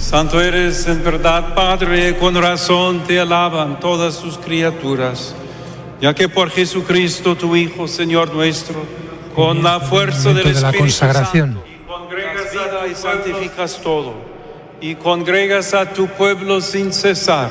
Santo eres en verdad, Padre, con razón te alaban todas sus criaturas, ya que por Jesucristo, tu Hijo, Señor nuestro, con la fuerza del Espíritu Santo, congregas vida y santificas todo, y congregas a tu pueblo sin cesar,